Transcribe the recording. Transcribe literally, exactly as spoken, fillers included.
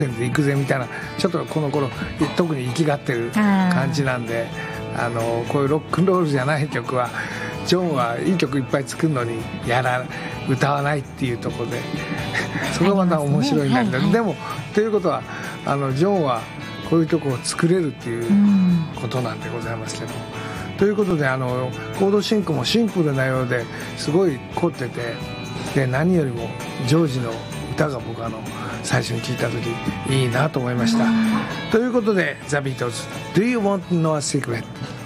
で行くぜみたいな、ちょっとこの頃特に生きがってる感じなんで、あのこういうロックンロールじゃない曲はジョンはいい曲いっぱい作るのにやら歌わないっていうところでそこがまた面白いんだけど、ね、はいはい、でもということはあのジョンはこういうとこを作れるっていうことなんでございますけど、うん、ということであのコード進行もシンプルなようですごい凝ってて、で何よりもジョージの歌が僕あの最初に聞いた時いいなと思いました。ということでザ・ビートルズ Do you want to know a secret?